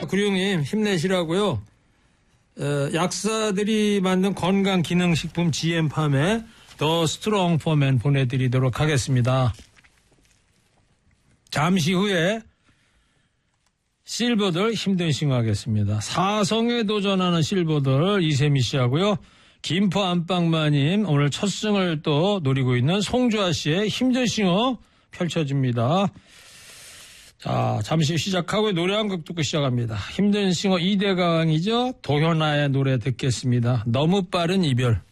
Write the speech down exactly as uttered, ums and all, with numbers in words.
구룡님 힘내시라고요. 어, 약사들이 만든 건강기능식품 지엠팜에 더 스트롱 포맨 보내드리도록 하겠습니다. 잠시 후에 실버들 힘든 싱어하겠습니다. 사성에 도전하는 실버들 이세미 씨하고요. 김포 안방마님 오늘 첫 승을 또 노리고 있는 송주아 씨의 힘든 싱어 펼쳐집니다. 자, 잠시 시작하고 노래 한 곡 듣고 시작합니다. 힘든 싱어 이대강이죠. 도현아의 노래 듣겠습니다. 너무 빠른 이별.